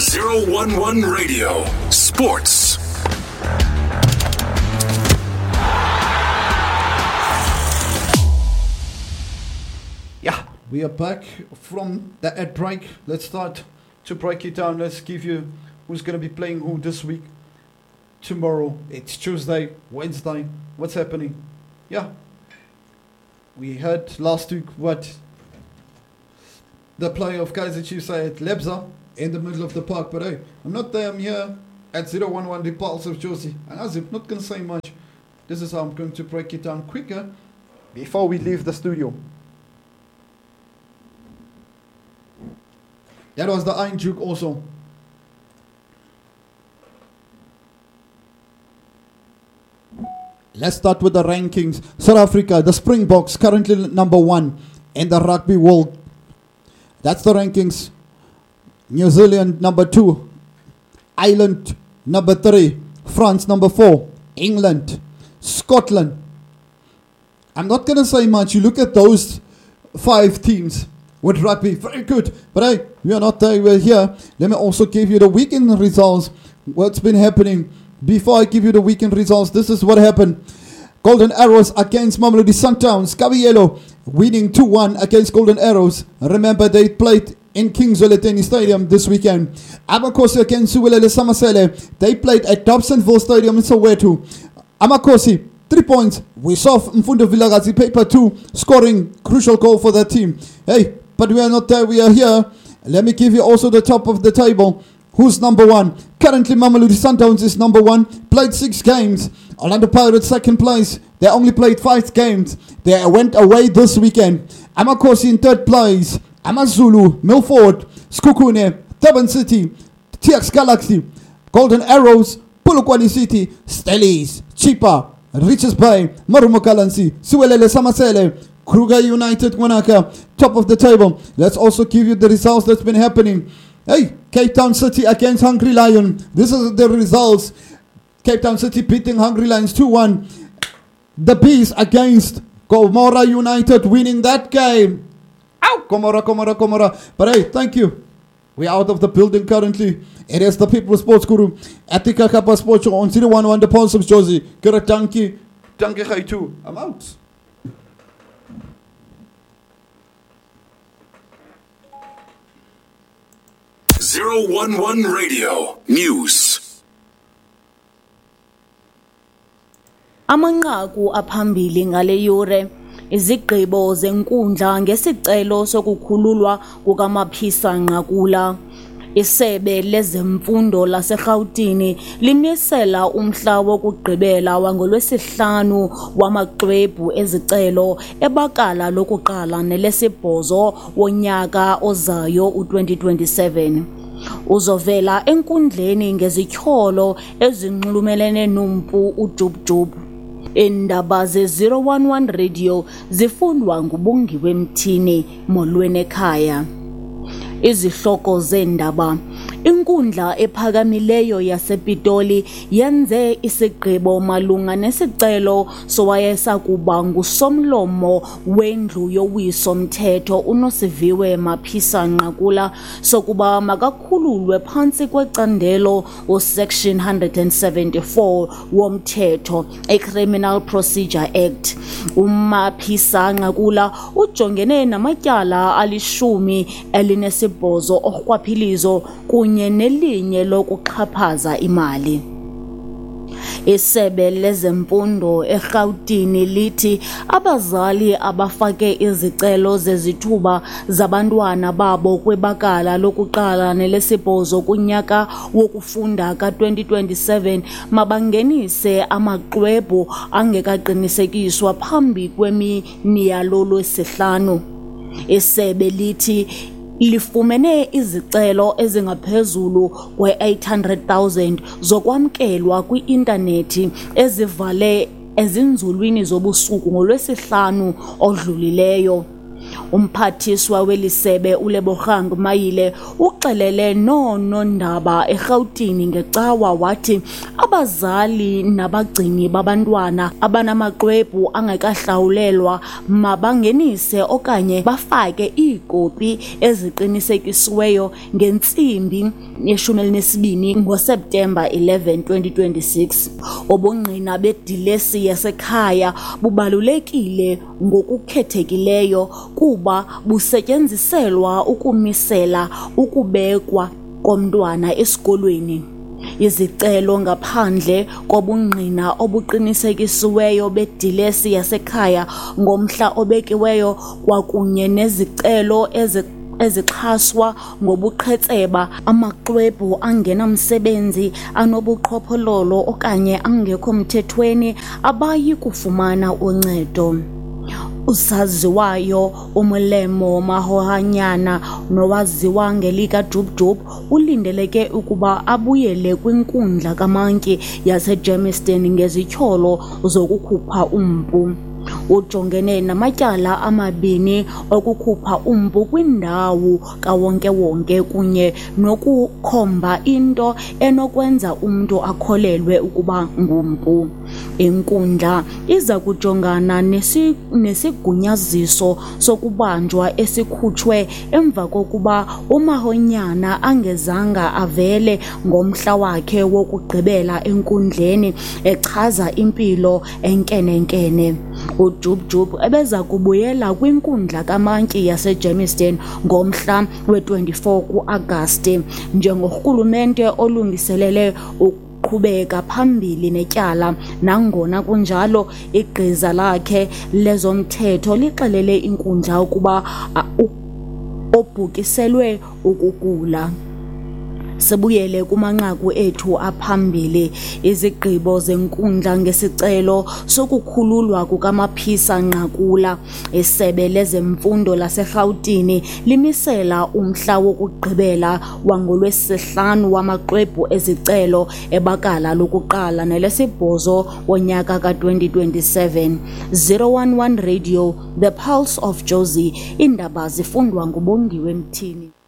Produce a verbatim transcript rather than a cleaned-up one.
zero one one Radio Sports. Yeah, we are back from the ad break. Let's start to break it down. Let's give you who's going to be playing who this week. Tomorrow, it's Tuesday, Wednesday. What's happening? Yeah. We heard last week what the play of Kaizer Chiefs at Lebza in the middle of the park. But hey, I'm not there. I'm here at zero one one The Pulse of Josie. And as if not going to say much, this is how I'm going to break it down quicker before we leave the studio. That was the Iron Duke also. Let's start with the rankings. South Africa, the Springboks, currently number one in the rugby world. That's the rankings. New Zealand, number two. Ireland, number three. France, number four. England, Scotland. I'm not going to say much. You look at those five teams with rugby. Very good. But hey, we are not there. We're here. Let me also give you the weekend results. What's been happening. Before I give you the weekend results, this is what happened. Golden Arrows against Mamelodi Sundowns. Kabielo winning two one against Golden Arrows. Remember, they played in Kingswell Tennis Stadium this weekend. Amakosi against Suwelele Samasele. They played at Dobsonville Stadium in Soweto. Amakosi, three points. We saw Mfundo Vilakazi paper two, scoring crucial goal for that team. Hey, but we are not there. We are here. Let me give you also the top of the table. Who's number one? Currently, Mamelodi Sundowns is number one. Played six games. Orlando Pirates second place. They only played five games. They went away this weekend. Amakosi in third place. Amazulu, Milford, Skukune, Durban City, T X Galaxy, Golden Arrows, Polokwane City, Stellies, Chipa, Richards Bay, Marumo Kalansi, Suwelele Samasele, Kruger United, Wanaka, top of the table. Let's also give you the results that's been happening. Hey, Cape Town City against Hungry Lion. This is the results. Cape Town City beating Hungry Lions two one. The Bees against Gomora United winning that game. Ow! Gomora, Gomora, Gomora. But hey, thank you. We're out of the building currently. It is the People's Sports Guru at the Kakapa Sports Show on zero one one The Pulse of Josie. Kira Tanki. Tanki Khaitu. I'm out. zero one one Radio News. Amanqaku aphambili ngale yure izigqibo zenkundla ngesicelo sokukhululwa kukaMaphisa Nqakula. Isebe lezemfundo laseGauteng limisela umhla wokugqibela wangolwesihlanu wamaxwebhu ezicelo ebakala lokuqala nelesibhozo wonyaka ozayo u-twenty twenty-seven. Uzovela enkundleni ngezityholo ezinxulumelene nompu uJubjub. Indaba ze zero one one Radio zifundwa ngubungiwe Mthini molweni ekhaya. Izihloko zendaba. Inkundla ephakamileyo yasePitoli yenze isigqibo malunga nesicelo sowayesakuba ngusomlomo wendlu yowiso mthetho uNosiviwe Maphisa Nqakula sokuba makakhululwe phantsi kwecandelo uSection one seventy-four womthetho eCriminal Procedure Act. uMaphisa Nqakula ujongene namatyala alishumi elinesibhozo orhwaphilizo kunye nelinye lokuxhaphaza imali. Isebe lezemfundo eGauteng lithi abazali abafake izicelo zezithuba zabantwana babo kwibakala lokuqala nelesibhozo kunyaka wokufunda ka-twenty twenty-seven mabangenise amaxwebhu angekaqinisekiswa phambi kwemini yalo lwesihlanu. Isebe lithi lifumene izicelo ezingaphezulu kwe-eight hundred thousand zokwamkelwa kwi-intanethi ezivale ezinzulwini zobusuku ngolwesihlanu odlulileyo. Umphathiswa welisebe uLebogang Mayile uxelele noonondaba eGauteng ngecawa wathi abazali nabagcini babantwana abanamaxwebhu angekahlawulelwa mabangenise okanye bafake iikopi eziqinisekisiweyo ngentsimbi yeshumi elinesibini ngoSeptemba eleventh twenty twenty-six. Ubungqina bedilesi yasekhaya bubalulekile ngokukhethekileyo kuba busetyenziselwa ukumisela ukubekwa komntwana esikolweni. Izicelo ngaphandle kobungqina obuqinisekisiweyo bedilesi yasekhaya ngomhla obekiweyo kwakunye nezicelo ezi ezixhaswa ngobuqhetseba, amaxwebhu angenamsebenzi, anobuqhophololo okanye angekho mthethweni abayi kufumana uncedo. Usaziwayo uMolemo Mahoanyana nowaziwa ngelika Jubjub ulindeleke ukuba abuyele kwinkundla kaMantyi yaseGermiston ngezityholo zokukhupha umpu. Ujongene namatyala amabini okukhupha umpu kwindawo kawonke-wonke kunye nokukhomba into enokwenza umntu akholelwe ukuba ngumpu. Inkundla iza kujongana nesi, nesigunyaziso sokubanjwa esikhutshwe emva kokuba uMahonyana angezanga avele ngomhla wakhe wokugqibela enkundleni echaza impilo enkenenkene. uJubjub ebeza kubuyela kwinkundla kaMantyi yaseGermiston ngomhla we-twenty-four kuAgasti njengorhulumente olungiselele uqhubeka phambili netyala. Nangona kunjalo, igqiza lakhe lezomthetho lixelele inkundla ukuba obhukiselwe ukugula. Sibuyele kumanqaku ethu aphambili. Izigqibo zenkundla ngesicelo sokukhululwa kukaMaphisa Nqakula. Isebe lezemfundo laseGauteng limisela umhla wokugqibela wangolwesihlanu wamaxwebhu ezicelo ebakala lokuqala nelesibhozo wonyaka ka-twenty twenty-seven. zero one one Radio, The Pulse of Jozi. Indaba zifundwa nguBongiwe Mthini.